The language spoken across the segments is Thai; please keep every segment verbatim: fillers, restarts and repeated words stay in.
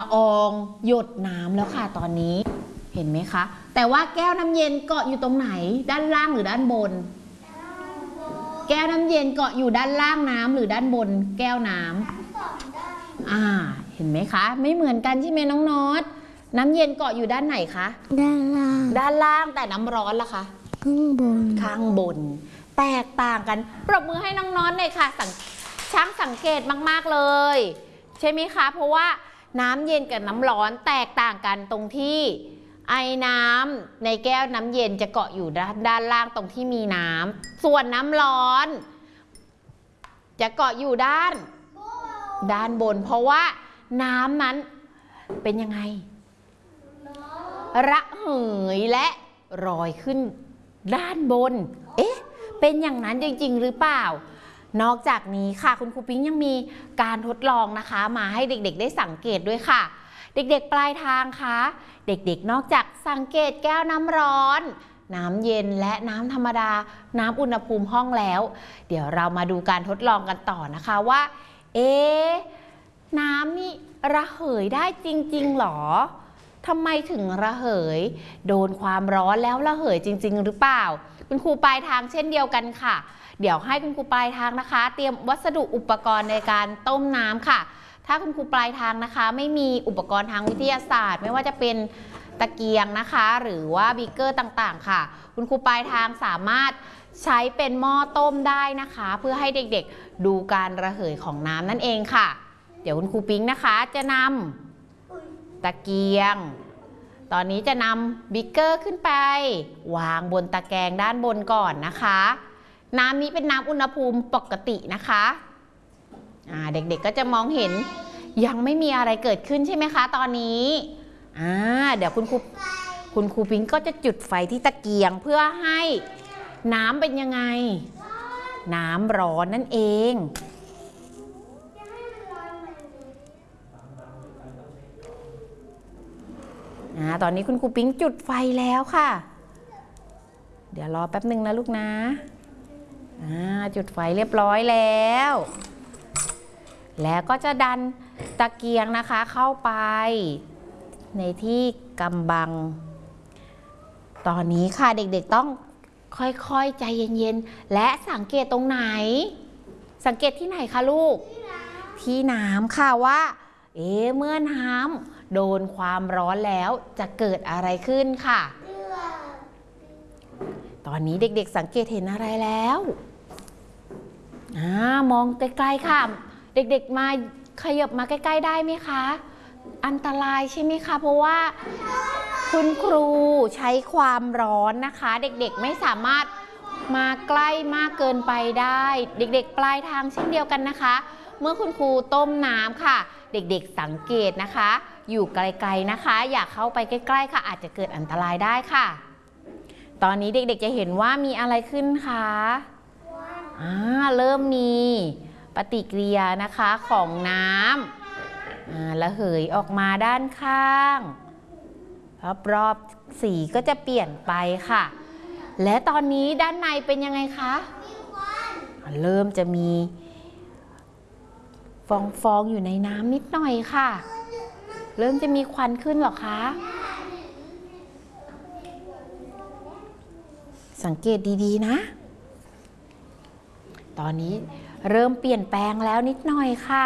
อองหยดน้ำแล้วค่ะตอนนี้เห็นไหมคะแต่ว่าแก้วน้ำเย็นเกาะอยู่ตรงไหนด้านล่างหรือด้านบนแก้วน้ำเย็นเกาะอยู่ด้านล่างน้ำหรือด้านบนแก้วน้ำอ่าเห็นไหมคะไม่เหมือนกันใช่ไหมน้องโน้ตน้ำเย็นเกาะอยู่ด้านไหนคะด้านล่างด้านล่างแต่น้ำร้อนล่ะคะข้างบนข้างบนแตกต่างกันปรบมือให้น้องโน้ตเลยค่ะช่างสังเกตมากๆเลยใช่ไหมคะเพราะว่าน้ำเย็นกับน้ำร้อนแตกต่างกันตรงที่ไอน้ำในแก้วน้ำเย็นจะเกาะอยู่ด้านด้านล่างตรงที่มีน้ำส่วนน้ำร้อนจะเกาะอยู่ด้านด้านบนเพราะว่าน้ำนั้นเป็นยังไงระเหยและลอยขึ้นด้านบนเอ๊ะเป็นอย่างนั้นจริงๆหรือเปล่านอกจากนี้ค่ะคุณครูปิ๊งยังมีการทดลองนะคะมาให้เด็กๆได้สังเกตด้วยค่ะเด็กๆปลายทางคะเด็กๆนอกจากสังเกตแก้วน้ำร้อนน้ำเย็นและน้ำธรรมดาน้ำอุณหภูมิห้องแล้วเดี๋ยวเรามาดูการทดลองกันต่อนะคะว่าเอ๊ะน้ำนี่ระเหยได้จริงๆหรอทำไมถึงระเหยโดนความร้อนแล้วระเหยจริงๆหรือเปล่าคุณครูปลายทางเช่นเดียวกันค่ะเดี๋ยวให้คุณครูปลายทางนะคะเตรียมวัสดุอุปกรณ์ในการต้มน้ำค่ะถ้าคุณครูปลายทางนะคะไม่มีอุปกรณ์ทางวิทยาศาสตร์ไม่ว่าจะเป็นตะเกียงนะคะหรือว่าบีเกอร์ต่างๆค่ะคุณครูปลายทางสามารถใช้เป็นหม้อต้มได้นะคะเพื่อให้เด็กๆดูการระเหยของน้ำนั่นเองค่ะเดี๋ยวคุณครูปิ๊งนะคะจะนำตะเกียงตอนนี้จะนำบีเกอร์ขึ้นไปวางบนตะแกรงด้านบนก่อนนะคะน้ำนี้เป็นน้ำอุณหภูมิปกตินะคะเด็กๆ ก็จะมองเห็นยังไม่มีอะไรเกิดขึ้นใช่ไหมคะตอนนี้เดี๋ยวคุณครูคุณครูปิ๊งก็จะจุดไฟที่ตะเกียงเพื่อให้น้ำเป็นยังไงน้ำร้อนนั่นเองตอนนี้คุณครูปิ๊งจุดไฟแล้วค่ะเดี๋ยวรอแป๊บหนึ่งนะลูกนะจุดไฟเรียบร้อยแล้วแล้วก็จะดันตะเกียงนะคะเข้าไปในที่กำบังตอนนี้ค่ะเด็กๆต้องค่อยๆใจเย็นๆและสังเกตตรงไหนสังเกตที่ไหนคะลูกที่น้ำค่ะว่าเอ๊ะเมื่อน้ำโดนความร้อนแล้วจะเกิดอะไรขึ้นค่ะตอนนี้เด็กๆสังเกตเห็นอะไรแล้วมองไกลๆค่ะเด็กๆมาขยับมาใกล้ๆได้ไหมคะอันตรายใช่ไหมคะเพราะว่าคุณครูใช้ความร้อนนะคะเด็กๆไม่สามารถมาใกล้มากเกินไปได้เด็กๆปลายทางเช่นเดียวกันนะคะเมื่อคุณครูต้มน้ำค่ะเด็กๆสังเกตนะคะอยู่ไกลๆนะคะอย่าเข้าไปใกล้ๆค่ะอาจจะเกิดอันตรายได้ค่ะตอนนี้เด็กๆจะเห็นว่ามีอะไรขึ้นคะอ่าเริ่มมีปฏิกิริยานะคะของน้ำระเหยออกมาด้านข้างรอบๆสีก็จะเปลี่ยนไปค่ะและตอนนี้ด้านในเป็นยังไงคะเริ่มจะมีฟองๆอยู่ในน้ำนิดหน่อยค่ะเริ่มจะมีควันขึ้นหรอคะสังเกตดีๆนะตอนนี้เริ่มเปลี่ยนแปลงแล้วนิดหน่อยค่ะ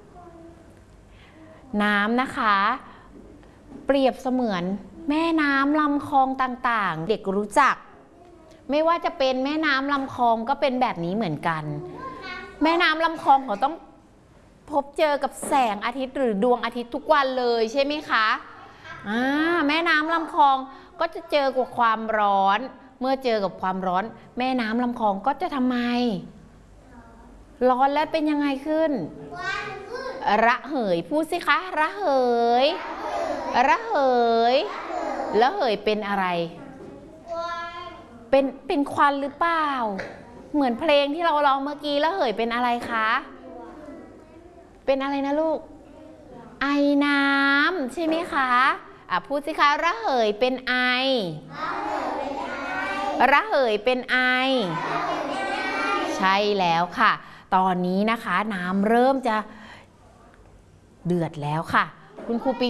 น้ำนะคะเปรียบเสมือนแม่น้ำลำคลองต่างๆเด็กรู้จักไม่ว่าจะเป็นแม่น้ำลำคลองก็เป็นแบบนี้เหมือนกันแม่น้ำลำคลองเขาต้องพบเจอกับแสงอาทิตย์หรือดวงอาทิตย์ทุกวันเลยใช่ไหมคะอ่าแม่น้ำลำคลองก็จะเจอกับความร้อนเมื่อเจอกับความร้อนแม่น้ำลำคลองก็จะทำไมร้อนแล้วเป็นยังไงขึ้นระเหยพูดสิคะระเหยระเหยระเหยเป็นอะไรเป็นเป็นควันหรือเปล่าเหมือนเพลงที่เราร้องเมื่อกี้ระเหยเป็นอะไรคะเป็นอะไรนะลูกไอน้ำใช่ไหมคะอ่ะพูดสิคะระเหยเป็นไอระเหยเป็นไอใช่แล้วค่ะตอนนี้นะคะน้ำเริ่มจะเดือดแล้วค่ะคุณครูปิ๊ง